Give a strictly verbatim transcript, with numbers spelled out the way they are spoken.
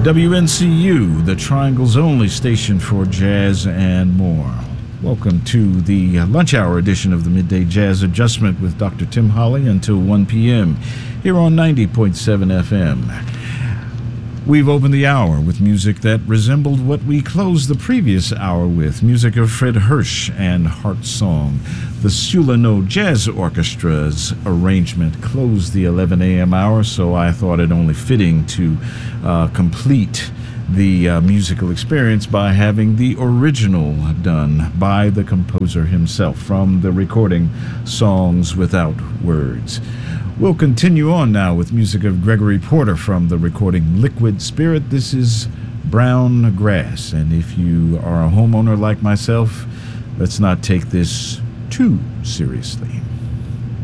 W N C U, the Triangle's only station for jazz and more. Welcome to the lunch hour edition of the Midday Jazz Adjustment with Doctor Tim Holly until one p.m. here on ninety point seven F M. We've opened the hour with music that resembled what we closed the previous hour with, music of Fred Hirsch and Heart Song. The Sulano Jazz Orchestra's arrangement closed the eleven a.m. hour, so I thought it only fitting to uh, complete the uh, musical experience by having the original done by the composer himself from the recording Songs Without Words. We'll continue on now with music of Gregory Porter from the recording Liquid Spirit. This is Brown Grass, and if you are a homeowner like myself, let's not take this too seriously.